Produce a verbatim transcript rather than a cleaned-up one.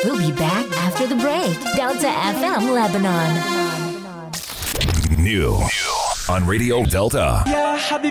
We'll be back after the break. Delta F M Lebanon. New on Radio Delta.